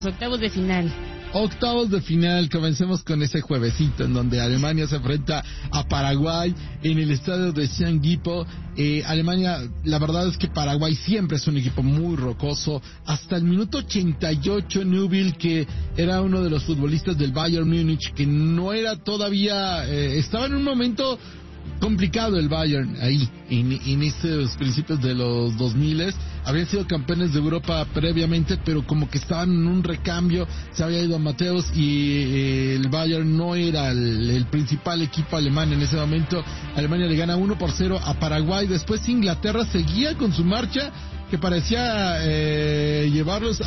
Octavos de final. Octavos de final, comencemos con ese juevesito en donde Alemania se enfrenta a Paraguay en el estadio de Xiangpo. Alemania, la verdad es que Paraguay siempre es un equipo muy rocoso. Hasta el minuto 88, Nübel, que era uno de los futbolistas del Bayern Múnich, que no era todavía, estaba en un momento complicado el Bayern ahí, en estos principios de los 2000. Habían sido campeones de Europa previamente, pero como que estaban en un recambio, se había ido a Mateus y el Bayern no era el principal equipo alemán en ese momento. Alemania le gana 1-0 a Paraguay. Después Inglaterra seguía con su marcha, que parecía llevarlos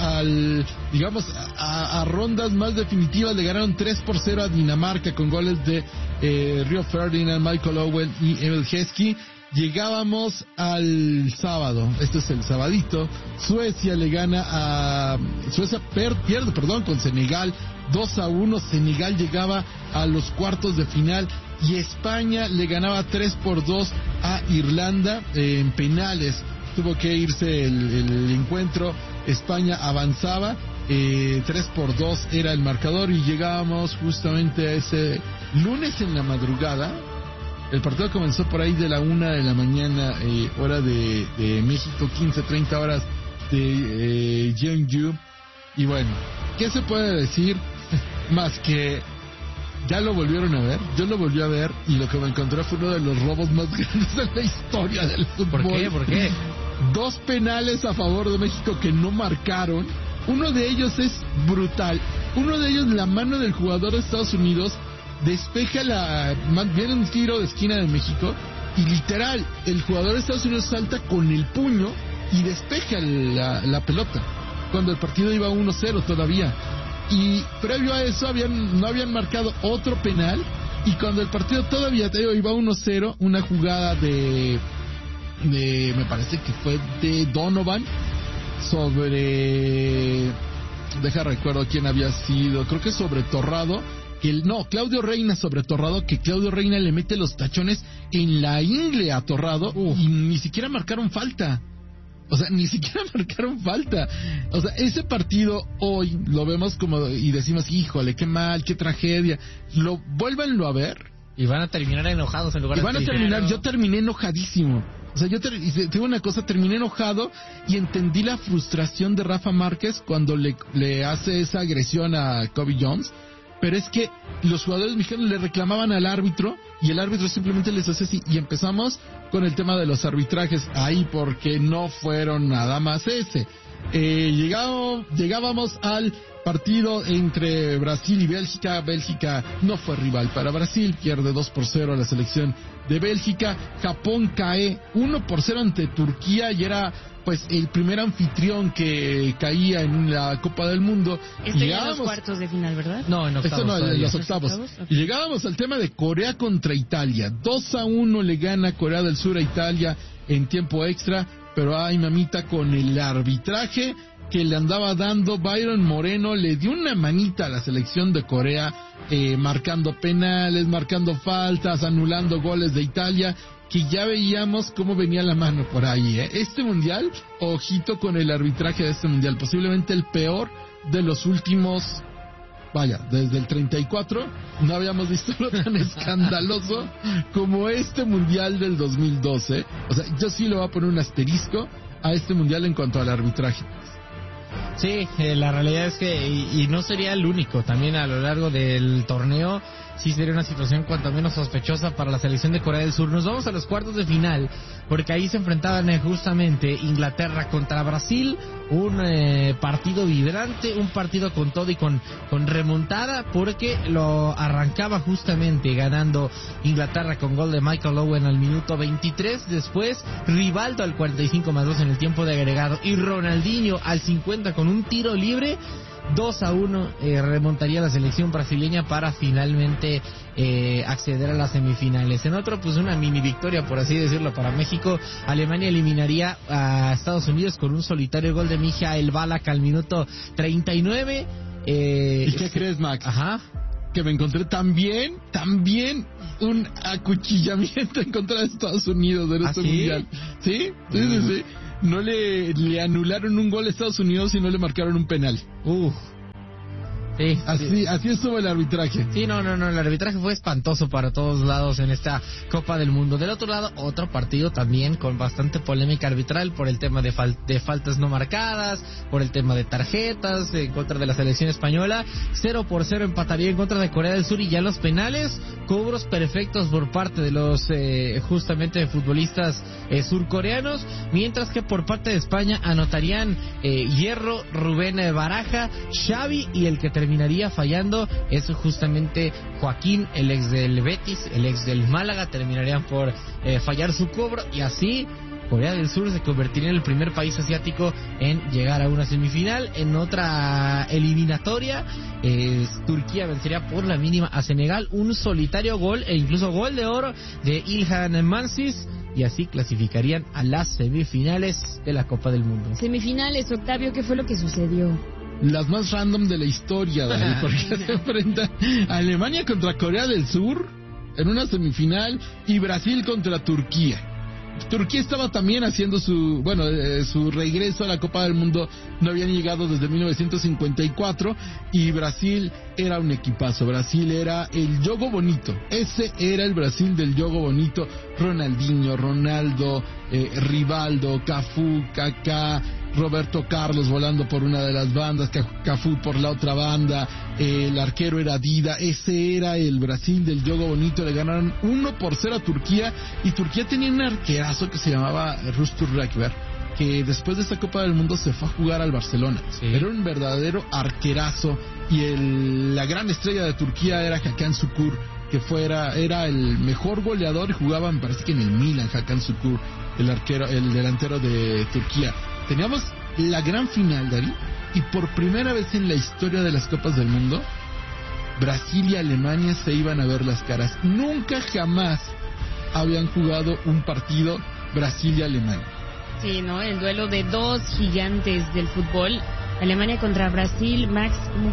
a rondas más definitivas. Le ganaron 3-0 a Dinamarca con goles de Rio Ferdinand, Michael Owen y Emil Heskey. Llegábamos al sábado, este es el sabadito. Suecia le gana a... pierde con Senegal 2-1. Senegal llegaba a los cuartos de final y España le ganaba 3-2 a Irlanda en penales. Tuvo que irse el encuentro. España avanzaba, 3-2 era el marcador, y llegábamos justamente a ese lunes en la madrugada. El partido comenzó por ahí de la 1 de la mañana, hora de México, 15:30 horas de Jeonju. Y bueno, ¿qué se puede decir más que ya lo volvieron a ver? Yo lo volví a ver y lo que me encontré fue uno de los robos más grandes de la historia del fútbol. ¿Por qué? 2 penales a favor de México que no marcaron. Uno de ellos es brutal. Uno de ellos, la mano del jugador de Estados Unidos despeja viene un tiro de esquina de México y literal el jugador de Estados Unidos salta con el puño y despeja la pelota cuando el partido iba 1-0 todavía. Y previo a eso no habían marcado otro penal, y cuando el partido todavía iba 1-0, una jugada de me parece que fue de Donovan sobre, recuerdo quién había sido, creo que sobre Torrado, Claudio Reina sobre Torrado, que Claudio Reina le mete los tachones en la ingle a Torrado y ni siquiera marcaron falta. O sea, ese partido hoy lo vemos y decimos, híjole, qué mal, qué tragedia. Vuélvanlo a ver. Y van a terminar enojados en lugar de... Yo terminé enojadísimo. O sea, te digo una cosa, terminé enojado y entendí la frustración de Rafa Márquez cuando le hace esa agresión a Kobe Jones. Pero es que los jugadores mexicanos le reclamaban al árbitro y el árbitro simplemente les hace así. Y empezamos con el tema de los arbitrajes ahí, porque no fueron nada más ese. Llegábamos al partido entre Brasil y Bélgica. Bélgica no fue rival para Brasil, pierde 2-0 a la selección de Bélgica. Japón cae 1-0 ante Turquía y era pues el primer anfitrión que caía en la Copa del Mundo. En los cuartos de final, ¿verdad? No, en octavos. Esto no, en los octavos. Okay. Y llegábamos al tema de Corea contra Italia. 2-1 le gana Corea del Sur a Italia en tiempo extra, pero ay mamita, con el arbitraje que le andaba dando Byron Moreno, le dio una manita a la selección de Corea, marcando penales, marcando faltas, anulando goles de Italia, que ya veíamos cómo venía la mano por ahí. Este mundial, ojito con el arbitraje de este mundial, posiblemente el peor de los últimos, desde el 34, no habíamos visto lo tan escandaloso como este mundial del 2012. O sea, yo sí le voy a poner un asterisco a este mundial en cuanto al arbitraje. Sí, la realidad es que, y no sería el único, también a lo largo del torneo, sí sería una situación cuanto menos sospechosa para la selección de Corea del Sur. Nos vamos a los cuartos de final, porque ahí se enfrentaban justamente Inglaterra contra Brasil, un partido vibrante, un partido con todo y con remontada, porque lo arrancaba justamente ganando Inglaterra con gol de Michael Owen al minuto 23, después Rivaldo al 45+2 en el tiempo de agregado, y Ronaldinho al 50 con un tiro libre. 2-1 remontaría la selección brasileña para finalmente acceder a las semifinales. En otro, pues una mini victoria, por así decirlo, para México. Alemania eliminaría a Estados Unidos con un solitario gol de Michael Ballack al minuto 39. ¿Y qué crees, Max? Ajá. Que me encontré también un acuchillamiento en contra de Estados Unidos en este mundial. ¿Sí? Sí. No le anularon un gol a Estados Unidos y no le marcaron un penal. Sí, así estuvo el arbitraje. Sí, no, el arbitraje fue espantoso para todos lados en esta Copa del Mundo. Del otro lado, otro partido también con bastante polémica arbitral por el tema de faltas no marcadas, por el tema de tarjetas en contra de la selección española. 0-0 empataría en contra de Corea del Sur, y ya los penales, cobros perfectos por parte de los justamente futbolistas surcoreanos, mientras que por parte de España anotarían Hierro, Rubén Baraja, Xavi, y el que terminaría fallando es justamente Joaquín, el ex del Betis, el ex del Málaga. Terminarían por fallar su cobro, y así Corea del Sur se convertiría en el primer país asiático en llegar a una semifinal. En otra eliminatoria, Turquía vencería por la mínima a Senegal, un solitario gol e incluso gol de oro de Ilhan Mansis, y así clasificarían a las semifinales de la Copa del Mundo. Semifinales, Octavio, ¿qué fue lo que sucedió? Las más random de la historia, Dani, porque se enfrentan Alemania contra Corea del Sur en una semifinal y Brasil contra Turquía. Turquía estaba también haciendo su regreso a la Copa del Mundo, no habían llegado desde 1954, y Brasil era un equipazo. Brasil era el Jogo Bonito, ese era el Brasil del Jogo Bonito. Ronaldinho, Ronaldo, Rivaldo, Cafú, Kaká, Roberto Carlos volando por una de las bandas, Cafú por la otra banda, el arquero era Dida. Ese era el Brasil del Jogo Bonito. Le ganaron 1-0 a Turquía, y Turquía tenía un arquerazo que se llamaba Rustur Rekber, que después de esta Copa del Mundo se fue a jugar al Barcelona. Sí. Era un verdadero arquerazo, y la gran estrella de Turquía era Hakan Şükür, que era el mejor goleador, y jugaba, me parece que en el Milan, Hakan Şükür, el delantero de Turquía. Teníamos la gran final, Dari, y por primera vez en la historia de las Copas del Mundo, Brasil y Alemania se iban a ver las caras. Nunca jamás habían jugado un partido Brasil y Alemania. Sí, ¿no? El duelo de dos gigantes del fútbol. Alemania contra Brasil. Max, ¿cómo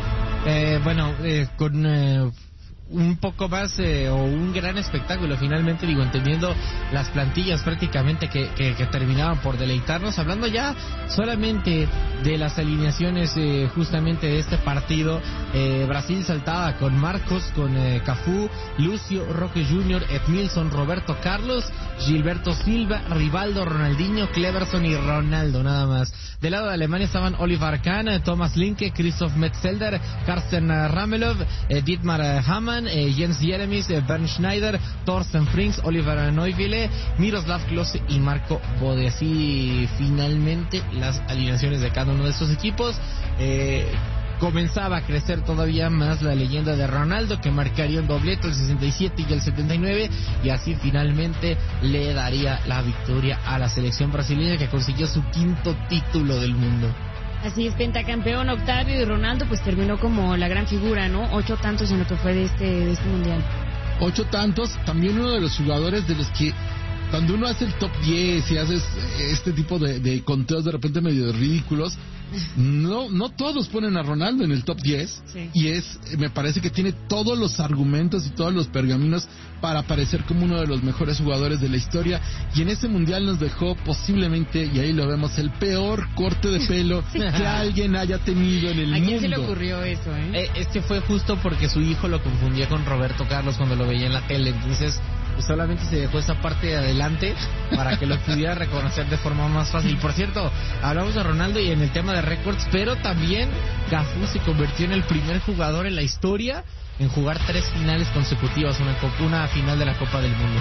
fue? Con un poco más o un gran espectáculo, finalmente, entendiendo las plantillas prácticamente que terminaban por deleitarnos. Hablando ya solamente de las alineaciones justamente de este partido, Brasil saltaba con Marcos, con Cafú, Lucio, Roque Jr., Edmilson, Roberto Carlos, Gilberto Silva, Rivaldo, Ronaldinho, Cleverson y Ronaldo, nada más. Del lado de Alemania estaban Oliver Kahn, Thomas Linke, Christoph Metzelder, Karsten Ramelov, Dietmar Hamann, Jens Jeremies, Bernd Schneider, Thorsten Frings, Oliver Neuville, Miroslav Klose y Marco Bode. Así finalmente las alineaciones de cada uno de estos equipos. Comenzaba a crecer todavía más la leyenda de Ronaldo, que marcaría un doblete, el 67 y el 79, y así finalmente le daría la victoria a la selección brasileña, que consiguió su 5º título del mundo. Así es, pentacampeón Octavio, y Ronaldo pues terminó como la gran figura, ¿no? 8 tantos en lo que fue de este mundial. 8 tantos, también uno de los jugadores de los que cuando uno hace el top 10 y haces este tipo de conteos de repente medio ridículos, no todos ponen a Ronaldo en el top 10, sí. Y me parece que tiene todos los argumentos y todos los pergaminos para aparecer como uno de los mejores jugadores de la historia, y en ese mundial nos dejó posiblemente, y ahí lo vemos, el peor corte de pelo sí. que alguien haya tenido en el mundo. ¿A quién se le ocurrió eso, Es que fue justo porque su hijo lo confundía con Roberto Carlos cuando lo veía en la tele, entonces pues solamente se dejó esa parte de adelante para que lo pudiera reconocer de forma más fácil. Por cierto, hablamos de Ronaldo y en el tema de récords, pero también Cafú se convirtió en el primer jugador en la historia en jugar 3 finales consecutivas, una final de la Copa del Mundo.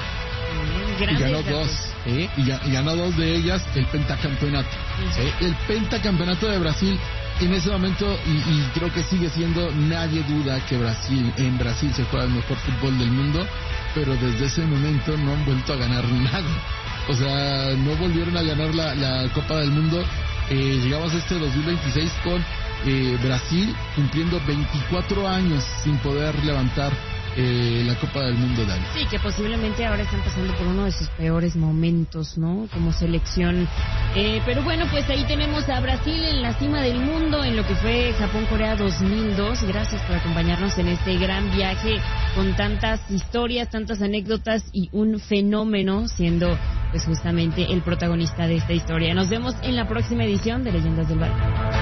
Y ganó 2. ¿Sí? Y ganó 2 de ellas, el pentacampeonato. ¿Sí? El pentacampeonato de Brasil. En ese momento, y creo que sigue siendo, nadie duda que en Brasil se juega el mejor fútbol del mundo, pero desde ese momento no han vuelto a ganar nada. O sea, no volvieron a ganar la Copa del Mundo. Llegamos a este 2026 con Brasil cumpliendo 24 años sin poder levantar la Copa del Mundo, Dani. Sí, que posiblemente ahora están pasando por uno de sus peores momentos, ¿no? Como selección. Pero bueno, pues ahí tenemos a Brasil en la cima del mundo en lo que fue Japón-Corea 2002. Gracias por acompañarnos en este gran viaje con tantas historias, tantas anécdotas y un fenómeno siendo pues justamente el protagonista de esta historia. Nos vemos en la próxima edición de Leyendas del Bar.